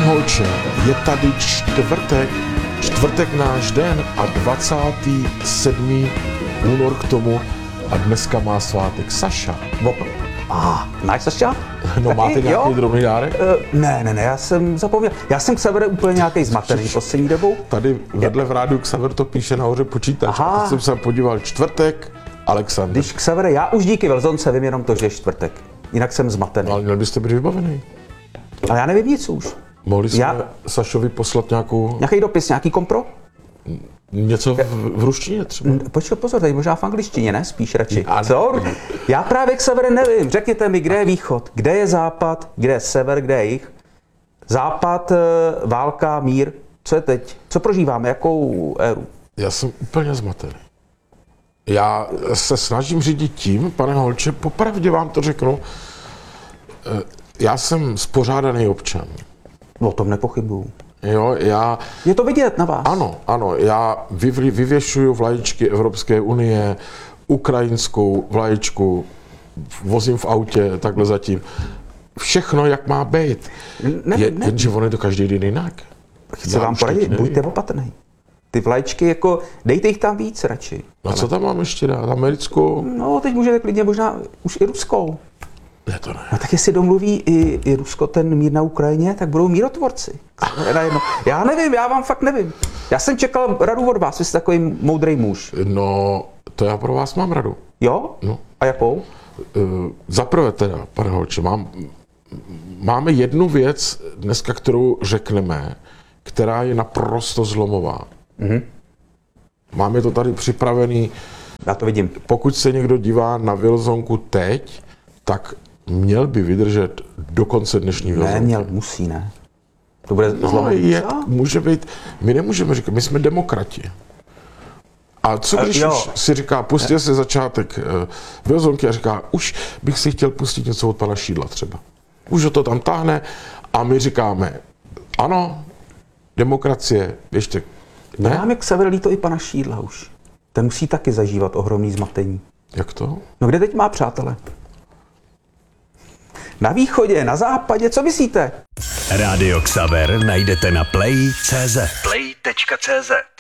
Pane Holče, je tady čtvrtek náš den a 27. únor k tomu a dneska má svátek Saša. Máš Saša? No Taky, máte nějaký jo? drobný dárek? Ne, já jsem zapomněl. Já jsem Xavere úplně nějaký zmatený poslední dobou. Tady vedle v rádiu Xaver to píše nahoře počítač. Aha. A teď jsem se podíval čtvrtek, Alexander. Když Xavere, já už díky Velzonce vím jenom to, že je čtvrtek. Jinak jsem zmatený. Ale měl byste být vybavený. Ale já nevím nic už. Mohli jsme Sašovi poslat nějakou... Nějaký dopis, nějaký kompro? Něco v ruštině třeba? Počkej, pozor, tady možná v angličtině, ne? Spíš radši. Ano. Co? Já právě Xavere nevím. Řekněte mi, kde je východ, kde je západ, kde je sever, kde je jih. Západ, válka, mír. Co je teď? Co prožíváme? Jakou éru? Já jsem úplně zmatený. Já se snažím řídit tím, pane Holče, popravdě vám to řeknu, já jsem spořádaný občan. O tom nepochybuju. Jo, Je to vidět na vás. Ano, já vyvěšuju vlaječky Evropské unie, ukrajinskou vlaječku, vozím v autě, takhle zatím. Všechno, jak má být. Jenže on je to každý den jinak. Chci vám poradit, buďte opatrný. Ty vlaječky, jako, dejte jich tam víc radši. No co tam mám ještě dát? Americkou? No, teď můžete klidně možná už i ruskou. Ne, to ne. No tak jestli domluví i Rusko ten mír na Ukrajině, tak budou mírotvorci. Já nevím, já vám fakt nevím. Já jsem čekal radu od vás, vy jste takový moudrý muž. No, to já pro vás mám radu. Jo? No. A jakou? Zaprvé teda, pane Holče, máme jednu věc dneska, kterou řekneme, která je naprosto zlomová. Mhm. Máme to tady připravený. Já to vidím. Pokud se někdo dívá na Wilsonku teď, tak měl by vydržet do konce dnešní Wilsonky. Musí, ne? To bude No, zlomový. může být, my nemůžeme říkat, my jsme demokrati. A co když už si říká, pustil se začátek Wilsonky a říká, už bych si chtěl pustit něco od pana Šídla třeba. Už ho to tam táhne a my říkáme, ano, demokracie, ještě ne? Nám jak Xaver líto i pana Šídla už. Ten musí taky zažívat ohromný zmatení. Jak to? No kde teď má přátele? Na východě, na západě, co myslíte? Rádio Xaver najdete na play.cz. Play.cz